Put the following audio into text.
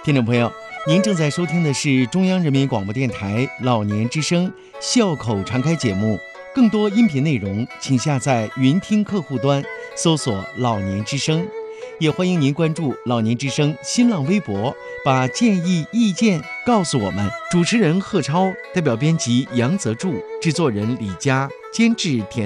听众朋友，您正在收听的是中央人民广播电台老年之声笑口常开节目。更多音频内容，请下载云听客户端，搜索“老年之声”。也欢迎您关注老年之声新浪微博，把建议、意见告诉我们。主持人贺超，代表编辑杨泽柱，制作人李佳，监制田。